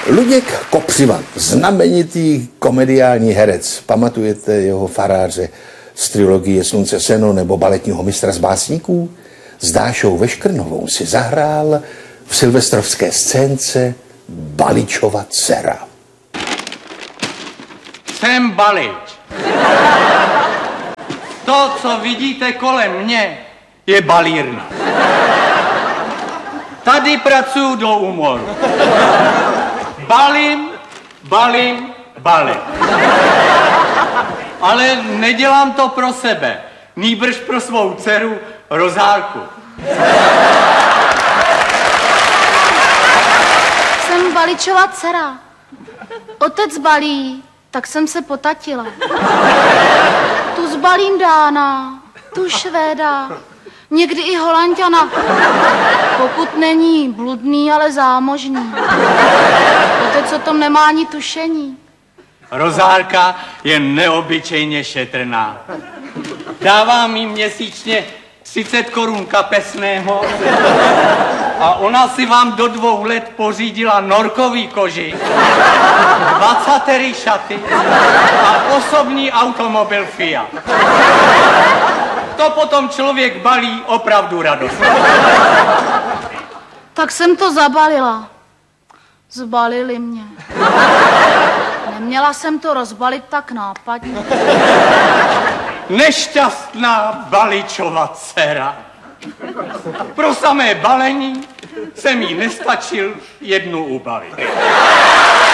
Luděk Kopřiva, znamenitý komediální herec. Pamatujete jeho faráře z trilogie Slunce seno nebo baletního mistra z básníků? S Dášou Veškrnovou si zahrál v silvestrovské scénce Baličova dcera. Jsem Balič. To, co vidíte kolem mě, je balírna. Tady pracuju do úmoru. Balím. Ale nedělám to pro sebe, nýbrž pro svou dceru Rozálku. Jsem Baličova dcera. Otec balí, tak jsem se potatila. Tu zbalím Dána, tu Švéda, někdy i Holanďana, pokud není bludný, ale zámožný. Otec o tom nemá ani tušení. Rozálka je neobyčejně šetrná. Dávám jí měsíčně 30 korun kapesného a ona si vám do 2 let pořídila norkový koži, 20 šaty a osobní automobil Fiat. To potom člověk balí opravdu radost. Tak jsem to zabalila. Zbalili mě. Neměla jsem to rozbalit tak nápadně. Nešťastná Baličova dcera. Pro samé balení jsem jí nestačil jednu ubalit.